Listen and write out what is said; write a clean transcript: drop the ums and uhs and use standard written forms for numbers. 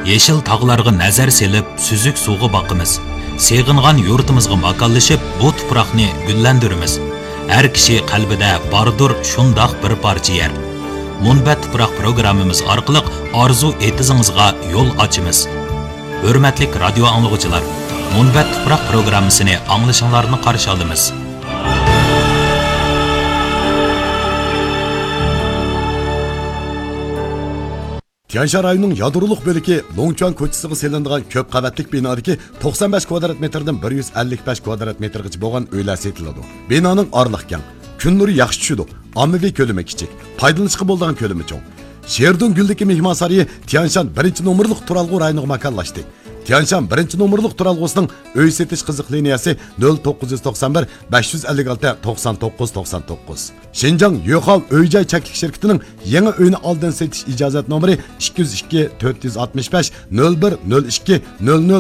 Yeşil tağlarga nazar selip, süzük suğu bakımız. Seğingan yurtimizga makallaşıp, bu tuproqni güllendirimiz. Her kişi kalbide bardır şundaq bir parça yer. Munbat tuproq programımız arqılıq arzu etizingizga yol açımız. Hürmetlik radyo anlıqçılar, Munbat tuproq programmasını anglışınlarını qarşı alımız. Tianshan rayonunun yadroluk bölüki Longchuan ko'chasiga selinadigan ko'p qavatlik binodagi 95 kvadrat metrdan 155 kvadrat metrgacha bo'lgan uylar setiladi. Binoning orliq keng, kun nuri yaxshi tushadi, ommaviy ko'lami kichik, foydalanishga bo'ladigan ko'lami cho'ng. Sherdun Guldagi mehmon saroyi Tianshan 1-nomerlik turalg'u rayoniga makonlashdi. Tianshan 1-nomerlik turalg'usining uy setish qiziq liniyasi 0991 556 99 99. Şinjan Yoxal Öy-joy cheklik şirketining yangi uyni oldin setish ijozat nomeri 202 465 01 02 00